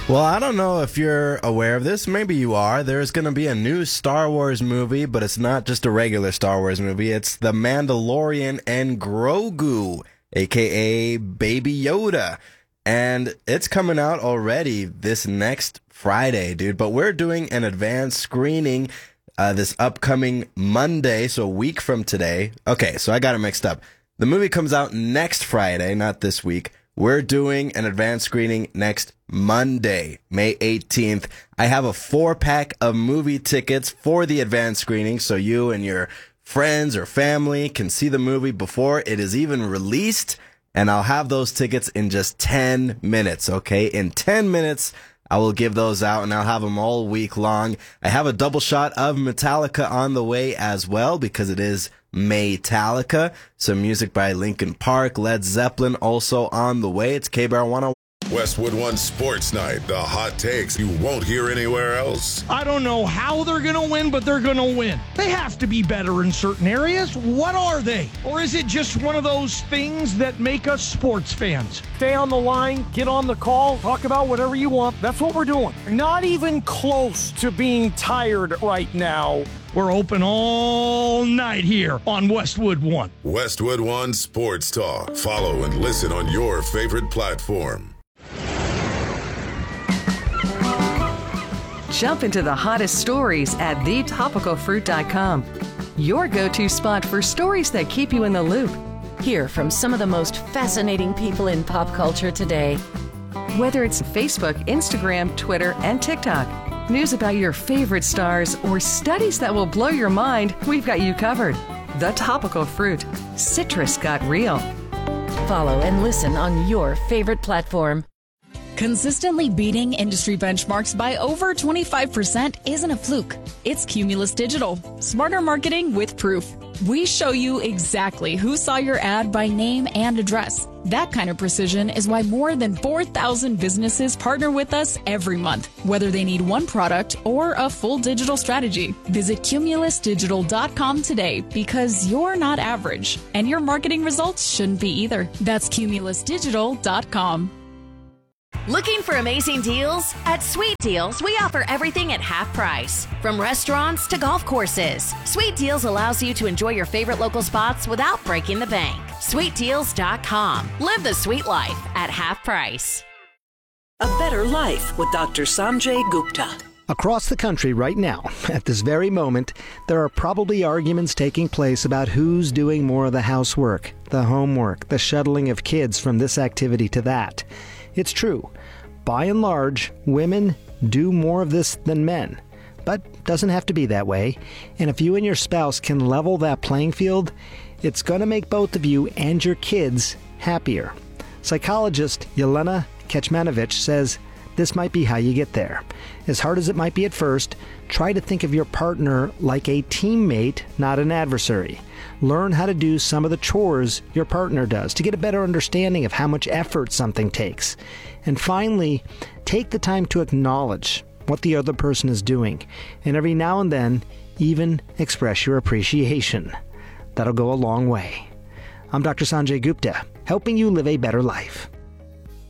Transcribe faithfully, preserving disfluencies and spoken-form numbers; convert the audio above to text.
Well, I don't know if you're aware of this. Maybe you are. There's going to be a new Star Wars movie, but it's not just a regular Star Wars movie. It's The Mandalorian and Grogu, a k a. Baby Yoda. And it's coming out already this next Friday, dude. But we're doing an advanced screening uh, this upcoming Monday, so a week from today. Okay, so I got it mixed up. The movie comes out next Friday, not this week. We're doing an advanced screening next Monday, May eighteenth. I have a four-pack of movie tickets for the advanced screening, so you and your friends or family can see the movie before it is even released, and I'll have those tickets in just ten minutes, okay? In ten minutes, I will give those out, and I'll have them all week long. I have a double shot of Metallica on the way as well, because it is Maytallica. Some music by Linkin Park, Led Zeppelin also on the way. It's K B R one oh one. Westwood One Sports Night. The hot takes you won't hear anywhere else. I don't know how they're going to win, but they're going to win. They have to be better in certain areas. What are they? Or is it just one of those things that make us sports fans? Stay on the line, get on the call, talk about whatever you want. That's what we're doing. Not even close to being tired right now. We're open all night here on Westwood One. Westwood One Sports Talk. Follow and listen on your favorite platform. Jump into the hottest stories at the topical fruit dot com. Your go-to spot for stories that keep you in the loop. Hear from some of the most fascinating people in pop culture today. Whether it's Facebook, Instagram, Twitter, and TikTok, news about your favorite stars, or studies that will blow your mind, we've got you covered. The Topical Fruit. Citrus got real. Follow and listen on your favorite platform. Consistently beating industry benchmarks by over twenty-five percent isn't a fluke. It's Cumulus Digital. Smarter marketing with proof. We show you exactly who saw your ad by name and address. That kind of precision is why more than four thousand businesses partner with us every month, whether they need one product or a full digital strategy. Visit cumulus digital dot com today, because you're not average, and your marketing results shouldn't be either. That's cumulus digital dot com. Looking for amazing deals? At Sweet Deals, we offer everything at half price. From restaurants to golf courses, Sweet Deals allows you to enjoy your favorite local spots without breaking the bank. sweet deals dot com. Live the sweet life at half price. A Better Life with Doctor Sanjay Gupta. Across the country right now, at this very moment, there are probably arguments taking place about who's doing more of the housework, the homework, the shuttling of kids from this activity to that. It's true. By and large, women do more of this than men. But it doesn't have to be that way. And if you and your spouse can level that playing field, it's going to make both of you and your kids happier. Psychologist Yelena Kecmanovic says this might be how you get there. As hard as it might be at first, try to think of your partner like a teammate, not an adversary. Learn how to do some of the chores your partner does to get a better understanding of how much effort something takes. And finally, take the time to acknowledge what the other person is doing, and every now and then, even express your appreciation. That'll go a long way. I'm Doctor Sanjay Gupta, helping you live a better life.